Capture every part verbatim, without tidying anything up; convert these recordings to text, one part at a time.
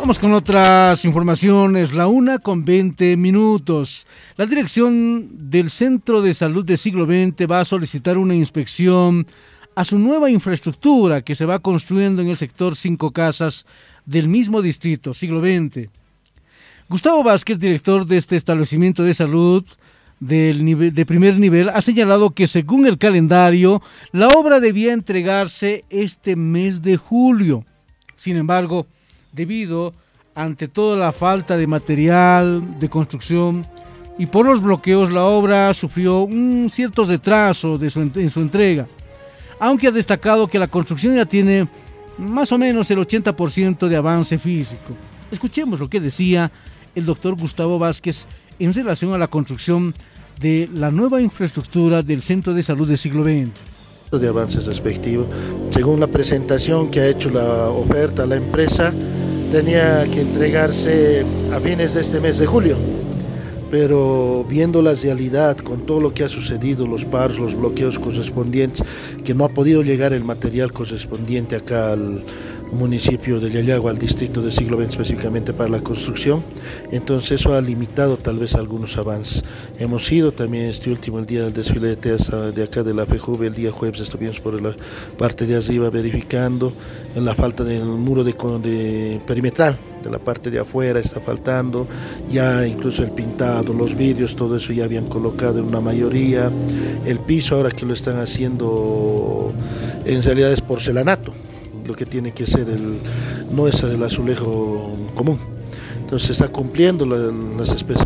Vamos con otras informaciones, la una con veinte minutos. La dirección del Centro de Salud de Siglo veinte va a solicitar una inspección a su nueva infraestructura que se va construyendo en el sector Cinco Casas del mismo distrito, Siglo veinte. Gustavo Vázquez, director de este establecimiento de salud del nivel, de primer nivel, ha señalado que según el calendario, la obra debía entregarse este mes de julio. Sin embargo, debido ante toda la falta de material de construcción y por los bloqueos, la obra sufrió un cierto retraso de su, en su entrega, aunque ha destacado que la construcción ya tiene más o menos el ochenta por ciento de avance físico. Escuchemos lo que decía el doctor Gustavo Vázquez en relación a la construcción de la nueva infraestructura del Centro de Salud de Siglo veinte. De avances respectivos. Según la presentación que ha hecho la oferta a la empresa, tenía que entregarse a fines de este mes de julio, pero viendo la realidad con todo lo que ha sucedido, los paros, los bloqueos correspondientes, que no ha podido llegar el material correspondiente acá al municipio de Yayagua, al distrito de Siglo veinte específicamente para la construcción, entonces eso ha limitado tal vez algunos avances. Hemos ido también este último, el día del desfile de teas de acá de la FEJUVE, el día jueves estuvimos por la parte de arriba verificando en la falta del muro de, de perimetral, de la parte de afuera está faltando, ya incluso el pintado, los vidrios, todo eso ya habían colocado en una mayoría, el piso ahora que lo están haciendo en realidad es porcelanato, lo que tiene que ser el, no es el azulejo común, entonces se está cumpliendo la, las especies.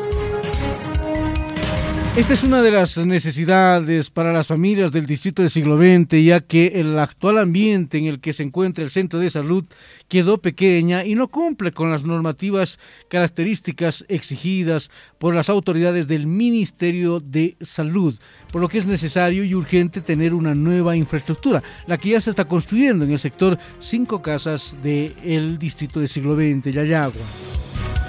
Esta es una de las necesidades para las familias del distrito de Siglo veinte, ya que el actual ambiente en el que se encuentra el centro de salud quedó pequeña y no cumple con las normativas características exigidas por las autoridades del Ministerio de Salud, por lo que es necesario y urgente tener una nueva infraestructura, la que ya se está construyendo en el sector Cinco Casas del distrito de Siglo veinte, Yayagua.